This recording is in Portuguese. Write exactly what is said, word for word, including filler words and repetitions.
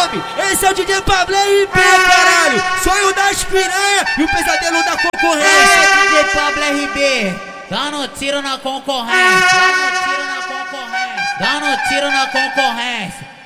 salve! Esse é o D J Pablo R B, caralho! Sonho das piranha e o pesadelo da concorrência. D J Pablo R B, dando tiro na concorrência, dando tiro na concorrência, dando tiro na concorrência.